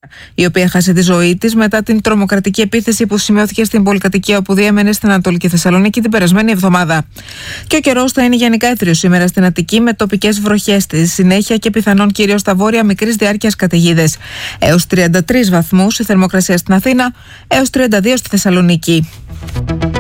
η οποία χάσε τη ζωή της μετά την τρομοκρατική επίθεση που σημειώθηκε στην πολυκατοικία όπου διέμενε στην Ανατολική Θεσσαλονίκη την περασμένη εβδομάδα. Και ο καιρός θα είναι γενικά έθριος σήμερα στην Αττική, με τοπικές βροχές στη συνέχεια και πιθανόν κυρίως στα βόρεια μικρής διάρκειας καταιγίδες. Έως 33 βαθμούς η θερμοκρασία στην Αθήνα, έως 32 στη Θεσσαλονίκη.